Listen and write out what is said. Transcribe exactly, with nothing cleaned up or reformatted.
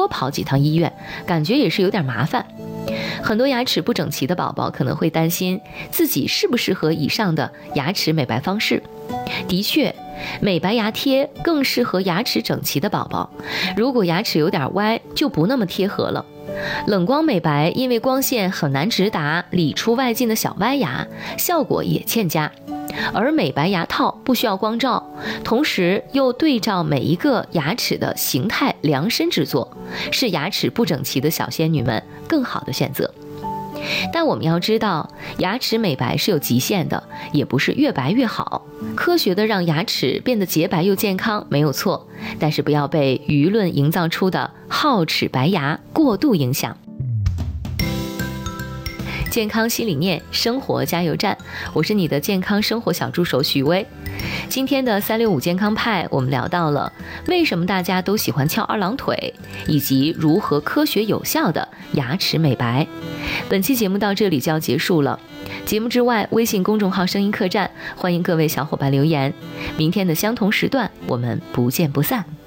跑几趟医院，感觉也是有点麻烦。很多牙齿不整齐的宝宝可能会担心自己适不适合以上的牙齿美白方式。的确，美白牙贴更适合牙齿整齐的宝宝，如果牙齿有点歪，就不那么贴合了。冷光美白因为光线很难直达里出外进的小歪牙，效果也欠佳。而美白牙套不需要光照，同时又对照每一个牙齿的形态量身制作，是牙齿不整齐的小仙女们更好的选择。但我们要知道，牙齿美白是有极限的，也不是越白越好。科学的让牙齿变得洁白又健康没有错，但是不要被舆论营造出的好齿白牙过度影响。健康新理念，生活加油站，我是你的健康生活小助手许巍。今天的三六五健康派，我们聊到了为什么大家都喜欢翘二郎腿，以及如何科学有效的牙齿美白。本期节目到这里就要结束了。节目之外，微信公众号声音客栈，欢迎各位小伙伴留言。明天的相同时段，我们不见不散。